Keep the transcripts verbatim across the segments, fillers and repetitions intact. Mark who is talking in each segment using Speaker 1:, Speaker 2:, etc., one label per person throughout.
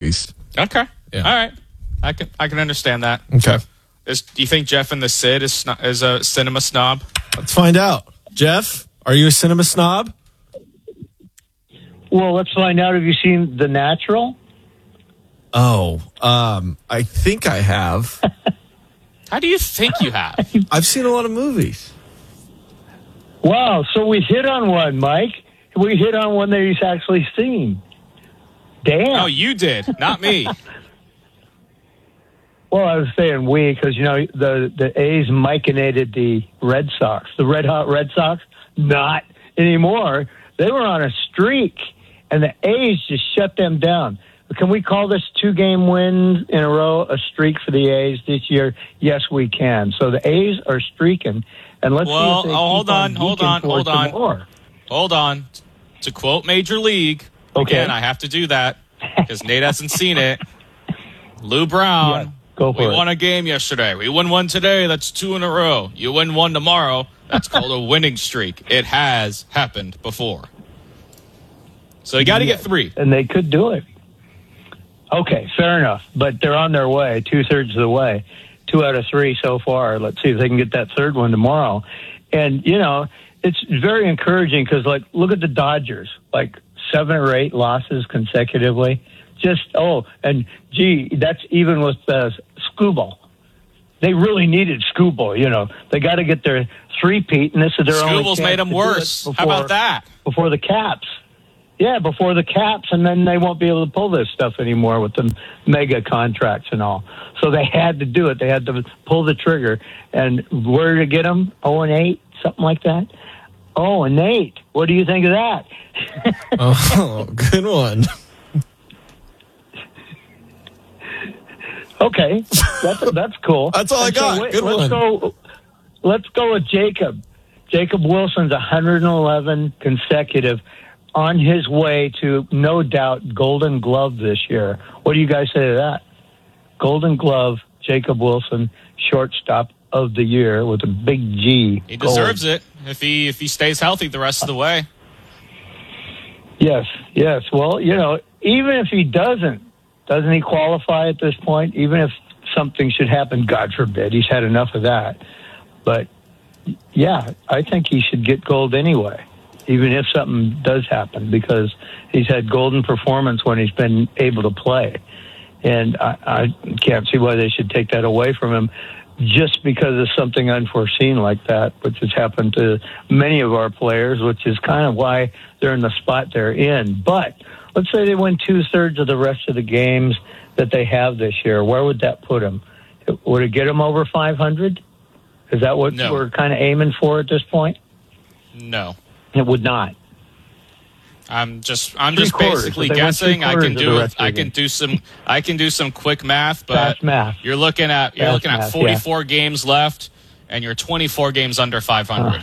Speaker 1: movies.
Speaker 2: Okay.
Speaker 1: Yeah.
Speaker 2: All right. I can I can understand that.
Speaker 1: Okay.
Speaker 2: Is, do you think Jeff and the Sid is sno- is a cinema snob?
Speaker 1: Let's find out. Jeff, are you a cinema snob?
Speaker 3: Well, let's find out. Have you seen The Natural?
Speaker 1: Oh, um, I think I have.
Speaker 2: How do you think you have?
Speaker 1: I've seen a lot of movies.
Speaker 3: Wow, so we hit on one, Mike. We hit on one that he's actually seen. Damn.
Speaker 2: No, you did, not me.
Speaker 3: Well, I was saying we because, you know, the, the A's mycinated the Red Sox. The Red Hot Red Sox, not anymore. They were on a streak, and the A's just shut them down. Can we call this two-game wins in a row a streak for the A's this year? Yes, we can. So the A's are streaking, and let's
Speaker 2: well,
Speaker 3: see if they
Speaker 2: oh, hold
Speaker 3: keep
Speaker 2: on, hold on, hold on,
Speaker 3: more.
Speaker 2: hold on. To quote Major League,
Speaker 3: okay.
Speaker 2: Again, I have to do that because Nate hasn't seen it. Lou Brown.
Speaker 3: Yeah. Go for
Speaker 2: we
Speaker 3: it.
Speaker 2: won a game yesterday. We win one today. That's two in a row. You win one tomorrow. That's called a winning streak. It has happened before. So you got to
Speaker 3: Yeah.
Speaker 2: get three.
Speaker 3: And they could do it. Okay, fair enough. But they're on their way, two-thirds of the way. Two out of three so far. Let's see if they can get that third one tomorrow. And, you know, it's very encouraging because, like, look at the Dodgers. Like, seven or eight losses consecutively. Just, oh, and, gee, that's even with uh, Skubal. They really needed Skubal, you know. They got to get their three-peat, and this is their only
Speaker 2: Skubal's
Speaker 3: chance
Speaker 2: made them
Speaker 3: to do
Speaker 2: worse.
Speaker 3: it
Speaker 2: How
Speaker 3: before-
Speaker 2: about that?
Speaker 3: Before the Caps. Yeah, before the Caps, and then they won't be able to pull this stuff anymore with the mega contracts and all. So they had to do it. They had to pull the trigger. And where to get them? Oh and eight, something like that. Oh and eight. What do you think of that?
Speaker 1: Oh, good one.
Speaker 3: Okay, that's that's cool.
Speaker 1: That's all I
Speaker 3: And so
Speaker 1: got.
Speaker 3: wait,
Speaker 1: Good
Speaker 3: let's
Speaker 1: one.
Speaker 3: go. Let's go with Jacob. Jacob Wilson's one hundred eleven consecutive, on his way to no doubt Golden Glove this year. What do you guys say to that? Golden Glove, Jacob Wilson, shortstop of the year with a big G.
Speaker 2: He
Speaker 3: Gold.
Speaker 2: deserves it if he if he stays healthy the rest of the way.
Speaker 3: Yes, yes. Well, you know, even if he doesn't, doesn't he qualify at this point? Even if something should happen, God forbid, he's had enough of that. But, yeah, I think he should get gold anyway, even if something does happen, because he's had golden performance when he's been able to play. And I, I can't see why they should take that away from him just because of something unforeseen like that, which has happened to many of our players, which is kind of why they're in the spot they're in. But let's say they win two-thirds of the rest of the games that they have this year. Where would that put them? Would it get them over five hundred? Is that what
Speaker 2: No.
Speaker 3: we're kind of aiming for at this point?
Speaker 2: No.
Speaker 3: It would not.
Speaker 2: I'm just I'm
Speaker 3: Three
Speaker 2: just
Speaker 3: quarters.
Speaker 2: basically
Speaker 3: If they win
Speaker 2: guessing. I
Speaker 3: three
Speaker 2: can
Speaker 3: quarters of
Speaker 2: do
Speaker 3: the
Speaker 2: it.
Speaker 3: rest of the
Speaker 2: I can
Speaker 3: game.
Speaker 2: do some I can do some quick math, but
Speaker 3: Fast math.
Speaker 2: you're looking at you're
Speaker 3: Fast
Speaker 2: looking at
Speaker 3: math,
Speaker 2: forty-four games left, and you're twenty-four games under five hundred.
Speaker 3: Uh.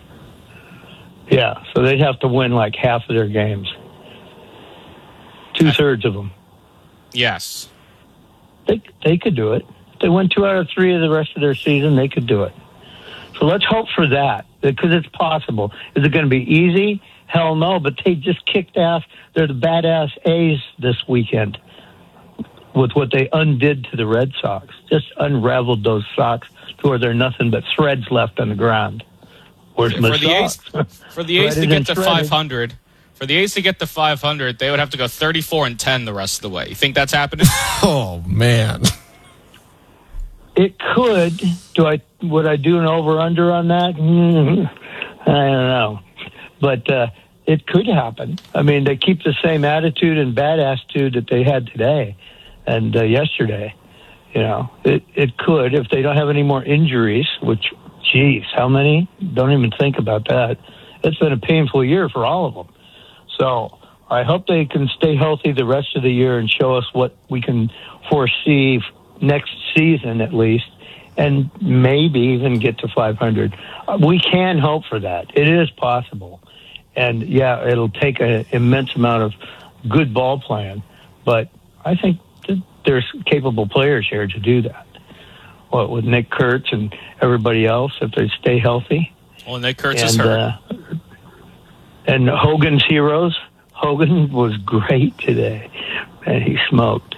Speaker 3: Yeah, so they'd have to win like half of their games. Two-thirds of them.
Speaker 2: Yes.
Speaker 3: They they could do it. If they win two out of three of the rest of their season, they could do it. So let's hope for that, because it's possible. Is it going to be easy? Hell no, but they just kicked ass. They're the badass A's this weekend with what they undid to the Red Sox. Just unraveled those Sox to where they're nothing but threads left on the ground. Where's
Speaker 2: For
Speaker 3: my
Speaker 2: the A's,
Speaker 3: Sox?
Speaker 2: for the A's to
Speaker 3: Threaded
Speaker 2: get
Speaker 3: and
Speaker 2: to
Speaker 3: shredded.
Speaker 2: five hundred, for the A's to get to five hundred, they would have to go thirty-four and ten the rest of the way. You think that's happening?
Speaker 1: Oh, man.
Speaker 3: It could. Do I? Would I do an over/under on that? Hmm, I don't know, but uh, it could happen. I mean, they keep the same attitude and badass-tude that they had today and uh, yesterday. You know, it it could if they don't have any more injuries. Which, geez, how many? Don't even think about that. It's been a painful year for all of them. So I hope they can stay healthy the rest of the year and show us what we can foresee next season at least, and maybe even get to five hundred. Uh, we can hope for that. It is possible. And, yeah, it'll take an immense amount of good ball playing, but I think that there's capable players here to do that. What, with Nick Kurtz and everybody else, if they stay healthy.
Speaker 2: Well, Nick Kurtz
Speaker 3: and,
Speaker 2: is hurt.
Speaker 3: Uh, and Hogan's heroes. Hogan was great today, and he smoked.